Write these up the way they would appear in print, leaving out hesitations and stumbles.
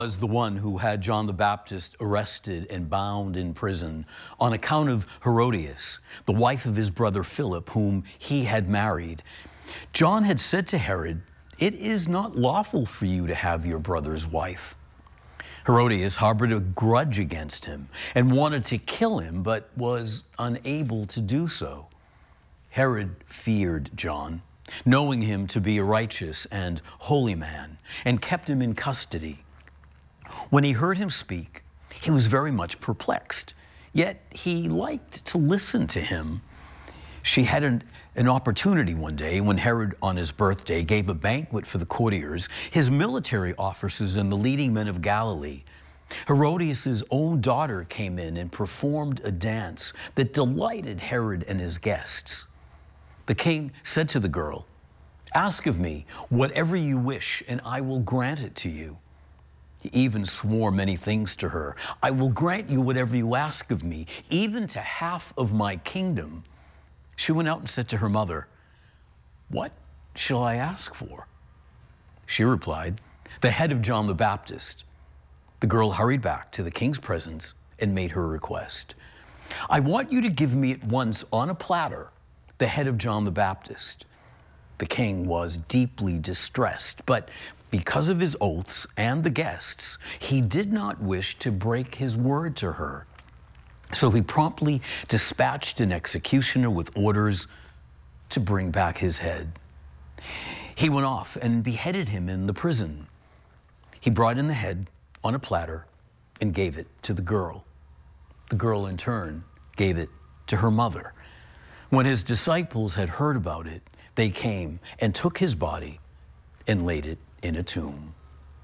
Was the one who had John the Baptist arrested and bound in prison on account of Herodias, the wife of his brother Philip, whom he had married. John had said to Herod, "It is not lawful for you to have your brother's wife." Herodias harbored a grudge against him and wanted to kill him, but was unable to do so. Herod feared John, knowing him to be a righteous and holy man, and kept him in custody. When he heard him speak, he was very much perplexed, yet he liked to listen to him. She had an opportunity one day when Herod, on his birthday, gave a banquet for the courtiers, his military officers, and the leading men of Galilee. Herodias' own daughter came in and performed a dance that delighted Herod and his guests. The king said to the girl, "Ask of me whatever you wish, and I will grant it to you." He even swore many things to her. "I will grant you whatever you ask of me, even to half of my kingdom." She went out and said to her mother, "What shall I ask for?" She replied, "The head of John the Baptist." The girl hurried back to the king's presence and made her request. "I want you to give me at once on a platter the head of John the Baptist." The king was deeply distressed, but because of his oaths and the guests, he did not wish to break his word to her. So he promptly dispatched an executioner with orders to bring back his head. He went off and beheaded him in the prison. He brought in the head on a platter and gave it to the girl. The girl, in turn, gave it to her mother. When his disciples had heard about it, they came and took his body and laid it in a tomb.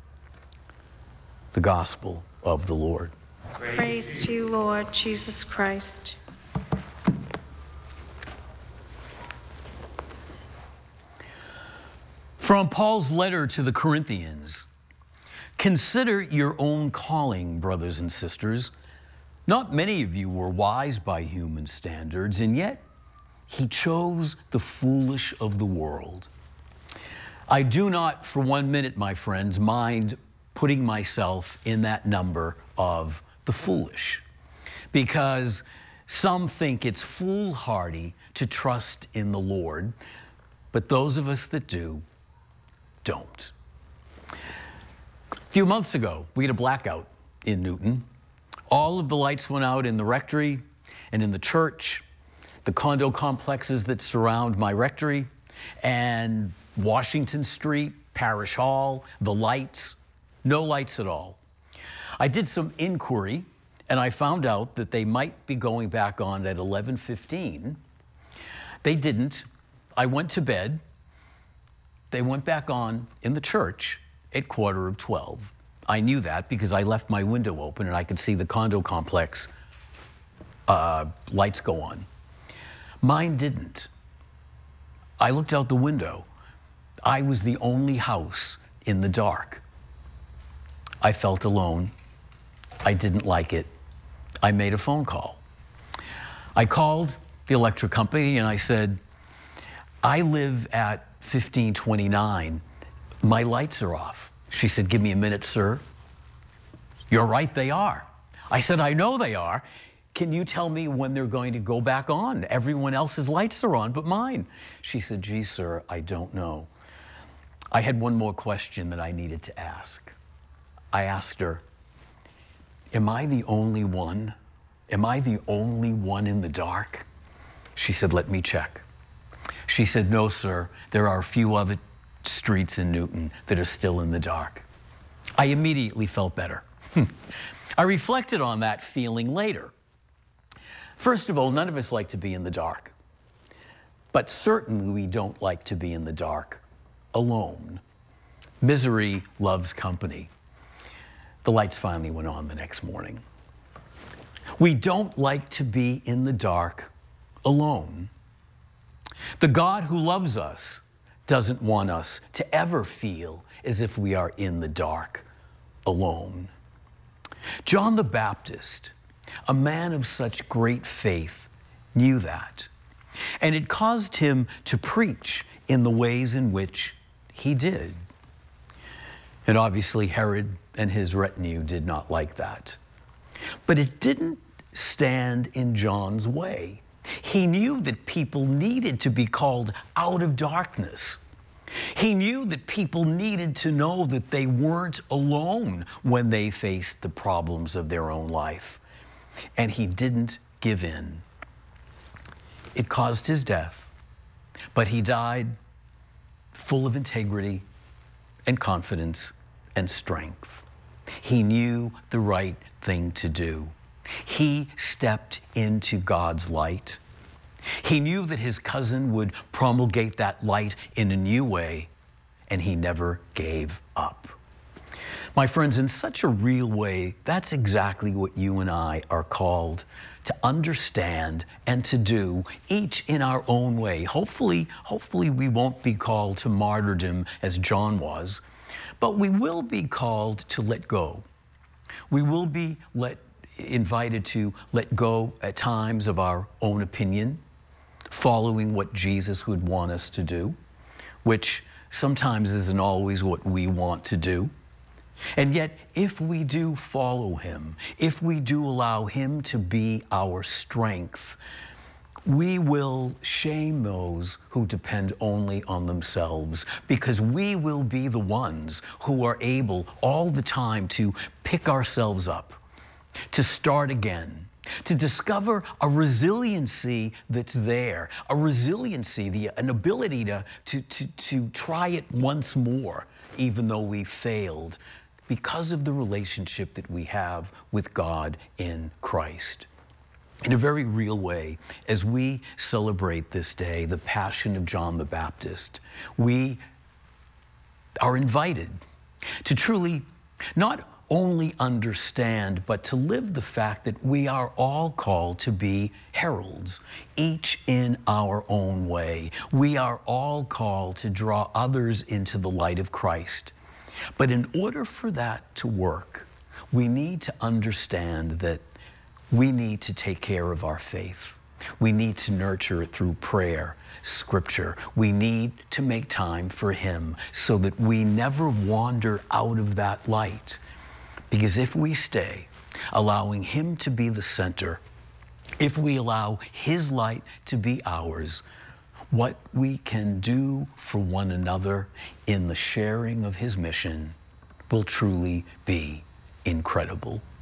The Gospel of the Lord. Praise to you, Lord Jesus Christ. From Paul's letter to the Corinthians, consider your own calling, brothers and sisters. Not many of you were wise by human standards, and yet he chose the foolish of the world. I do not for 1 minute, my friends, mind putting myself in that number of the foolish, because some think it's foolhardy to trust in the Lord, but those of us that do, don't. A few months ago, we had a blackout in Newton. All of the lights went out in the rectory and in the church, the condo complexes that surround my rectory, and Washington Street, Parish Hall, the lights, no lights at all. I did some inquiry, and I found out that they might be going back on at 11:15. They didn't. I went to bed. They went back on in the church at 11:15. I knew that because I left my window open and I could see the condo complex lights go on. Mine didn't. I looked out the window. I was the only house in the dark. I felt alone. I didn't like it. I made a phone call. I called the electric company and I said, "I live at 1529. My lights are off." She said, "Give me a minute, sir." "You're right, they are." I said, "I know they are. Can you tell me when they're going to go back on? Everyone else's lights are on, but mine." She said, "Gee, sir, I don't know." I had one more question that I needed to ask. I asked her, "Am I the only one? Am I the only one in the dark?" She said, "Let me check." She said, "No, sir, there are a few other streets in Newton that are still in the dark." I immediately felt better. I reflected on that feeling later. First of all, none of us like to be in the dark, but certainly we don't like to be in the dark alone. Misery loves company. The lights finally went on the next morning. We don't like to be in the dark alone. The God who loves us doesn't want us to ever feel as if we are in the dark alone. John the Baptist, a man of such great faith, knew that, and it caused him to preach in the ways in which he did. And obviously, Herod and his retinue did not like that. But it didn't stand in John's way. He knew that people needed to be called out of darkness. He knew that people needed to know that they weren't alone when they faced the problems of their own life. And he didn't give in. It caused his death, but he died full of integrity and confidence and strength. He knew the right thing to do. He stepped into God's light. He knew that his cousin would promulgate that light in a new way, and he never gave up. My friends, in such a real way, that's exactly what you and I are called to understand and to do, each in our own way. Hopefully we won't be called to martyrdom as John was, but we will be called to let go. We will be invited to let go at times of our own opinion, following what Jesus would want us to do, which sometimes isn't always what we want to do. And yet, if we do follow him, if we do allow him to be our strength, we will shame those who depend only on themselves, because we will be the ones who are able all the time to pick ourselves up, to start again, to discover a resiliency that's there, a resiliency, an ability to try it once more, even though we failed, because of the relationship that we have with God in Christ. In a very real way, as we celebrate this day, the Passion of John the Baptist, we are invited to truly not only understand, but to live the fact that we are all called to be heralds, each in our own way. We are all called to draw others into the light of Christ. But in order for that to work, we need to understand that we need to take care of our faith. We need to nurture it through prayer, scripture. We need to make time for him so that we never wander out of that light. Because if we stay allowing him to be the center, if we allow his light to be ours, what we can do for one another in the sharing of his mission will truly be incredible.